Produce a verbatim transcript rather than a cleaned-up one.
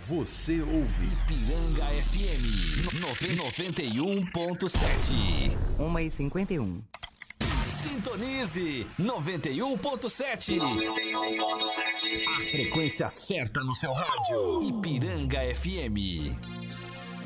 Você ouve Ipiranga F M noventa e um ponto sete. uma e cinquenta e um. Sintonize noventa e um ponto sete. noventa e um ponto sete. A frequência certa no seu rádio. Ipiranga F M.